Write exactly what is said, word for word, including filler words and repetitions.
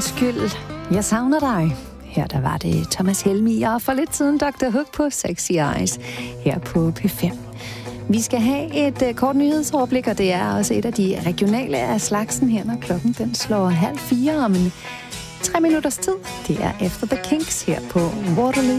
egen skyld. Jeg savner dig. Her der var det Thomas Helmig, og for lidt siden doktor Hook på Sexy Eyes her på P fem. Vi skal have et uh, kort nyhedsoverblik, og det er også et af de regionale af slagsen her, når klokken den slår halv fire om en tre minutters tid. Det er Efter the Kinks her på Waterloo.